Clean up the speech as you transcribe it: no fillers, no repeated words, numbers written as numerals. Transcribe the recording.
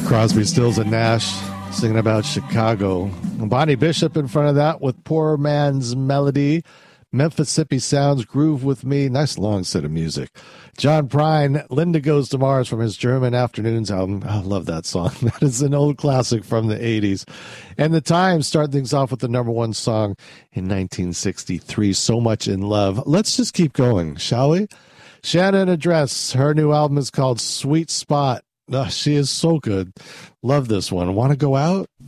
Crosby, Stills, and Nash singing about Chicago. Bonnie Bishop in front of that with Poor Man's Melody. Mississippi Sounds, Groove With Me. Nice long set of music. John Prine, Linda Goes to Mars from his German Afternoons album. I love that song. That is an old classic from the 80s. And the Times start things off with the number one song in 1963, So Much in Love. Let's just keep going, shall we? Shannon Address, her new album is called Sweet Spot. She is so good. Love this one. Want to go out?